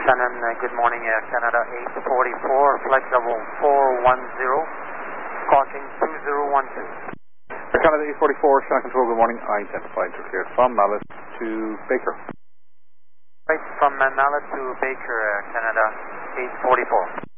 Shannon, good morning, Air Canada 844, flight level 410, squawking 2012. Air Canada 844, Shannon Control, good morning. Identified to cleared from Mallet to Baker. Right, from Mallet to Baker, Air Canada 844.